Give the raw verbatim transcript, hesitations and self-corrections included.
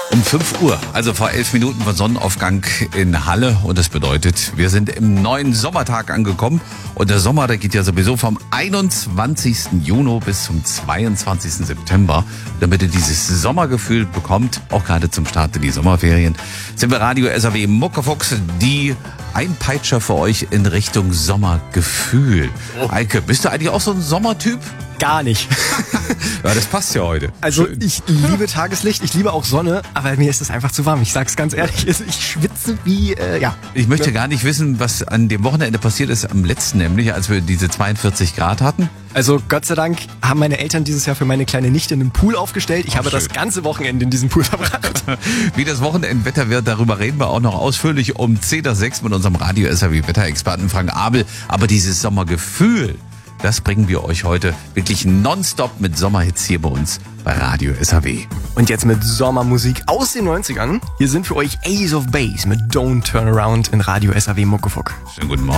Um fünf Uhr, also vor elf Minuten von Sonnenaufgang in Halle. Und das bedeutet, wir sind im neuen Sommertag angekommen. Und der Sommer, der geht ja sowieso vom einundzwanzigsten Juni bis zum zweiundzwanzigsten September. Damit ihr dieses Sommergefühl bekommt, auch gerade zum Start in die Sommerferien, sind wir Radio S A W Muckefuchs, die Einpeitscher für euch in Richtung Sommergefühl. Oh. Eike, bist du eigentlich auch so ein Sommertyp? Gar nicht. Ja, das passt ja heute. Also Schön. Ich liebe Tageslicht, ich liebe auch Sonne, aber mir ist es einfach zu warm. Ich sag's ganz ehrlich, ich schwitze wie, äh, ja. Ich möchte gar nicht wissen, was an dem Wochenende passiert ist, am letzten nämlich, als wir diese zweiundvierzig Grad hatten. Also Gott sei Dank haben meine Eltern dieses Jahr für meine kleine Nichte einen Pool aufgestellt. Ich Ach, habe schön. das ganze Wochenende in diesem Pool verbracht. Wie das Wochenendwetter wird, darüber reden wir auch noch ausführlich um zehn nach sechs mit unserem Radio S A W Wetterexperten Frank Abel. Aber dieses Sommergefühl, das bringen wir euch heute wirklich nonstop mit Sommerhits hier bei uns bei Radio S A W. Und jetzt mit Sommermusik aus den neunzigern. Hier sind für euch Ace of Base mit Don't Turn Around in Radio S A W Muckefuck. Schönen guten Morgen.